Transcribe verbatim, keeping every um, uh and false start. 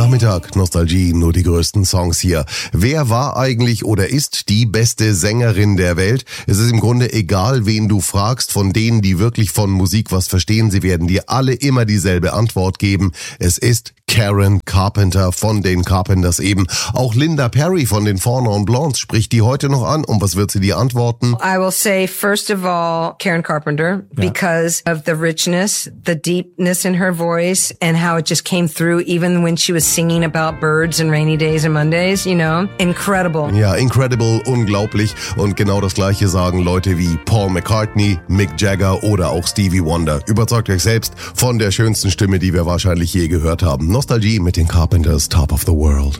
Nachmittag, Nostalgie, nur die größten Songs hier. Wer war eigentlich oder ist die beste Sängerin der Welt? Es ist im Grunde egal, wen du fragst, von denen, die wirklich von Musik was verstehen. Sie werden dir alle immer dieselbe Antwort geben. Es ist Karen Carpenter von den Carpenters eben. Auch Linda Perry von den Four Non Blondes spricht die heute noch an. Und was wird sie dir antworten? I will say, first of all, Karen Carpenter, yeah. because of the richness, the deepness in her voice, and how it just came through even when she was singing about birds and rainy days and Mondays, you know? Incredible. Ja, incredible, unglaublich. Und genau das Gleiche sagen Leute wie Paul McCartney, Mick Jagger oder auch Stevie Wonder. Überzeugt euch selbst von der schönsten Stimme, die wir wahrscheinlich je gehört haben. Nostalgie mit den Carpenters, Top of the World.